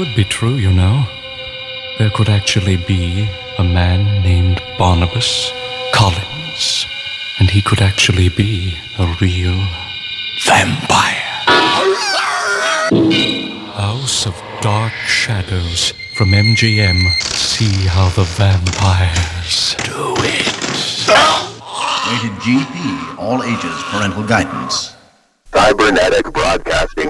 could be true, you know. There could actually be a man named Barnabas Collins, and he could actually be a real vampire. House of Dark Shadows from MGM. See how the vampires do it. Rated GP, all ages, parental guidance. Cybernetic Broadcasting